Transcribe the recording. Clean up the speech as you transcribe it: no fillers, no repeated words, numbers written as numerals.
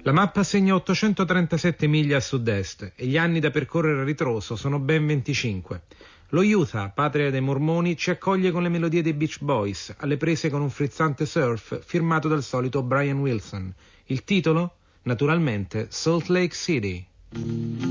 La mappa segna 837 miglia a sud-est e gli anni da percorrere a ritroso sono ben 25. Lo Utah, patria dei mormoni, ci accoglie con le melodie dei Beach Boys, alle prese con un frizzante surf firmato dal solito Brian Wilson. Il titolo? Naturalmente Salt Lake City.